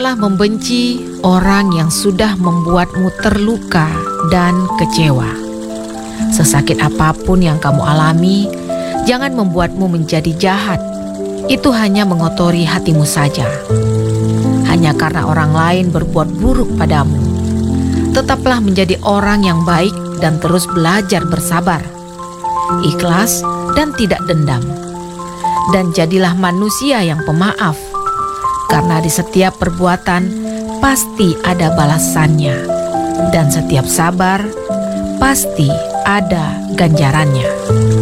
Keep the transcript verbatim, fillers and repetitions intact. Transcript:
Telah membenci orang yang sudah membuatmu terluka dan kecewa. Sesakit apapun yang kamu alami, jangan membuatmu menjadi jahat. Itu hanya mengotori hatimu saja. Hanya karena orang lain berbuat buruk padamu. Tetaplah menjadi orang yang baik dan terus belajar bersabar, ikhlas dan tidak dendam. Dan jadilah manusia yang pemaaf. Karena di setiap perbuatan pasti ada balasannya, dan setiap sabar pasti ada ganjarannya.